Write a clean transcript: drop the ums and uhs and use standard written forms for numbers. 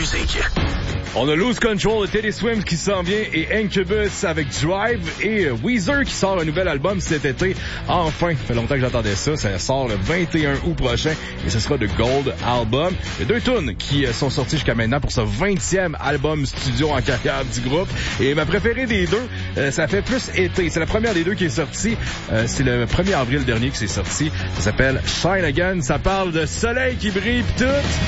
musique. On a Lose Control de Teddy Swims qui s'en vient et Incubus avec Drive et Weezer qui sort un nouvel album cet été. Enfin, ça fait longtemps que j'attendais ça. Ça sort le 21 août prochain et ce sera le Gold Album. Il y a 2 tunes qui sont sorties jusqu'à maintenant pour ce 20e album studio en carrière du groupe. Et ma préférée des deux, ça fait plus été. C'est la première des deux qui est sortie. C'est le 1er avril dernier que c'est sorti. Ça s'appelle Shine Again. Ça parle de soleil qui brille pis tout.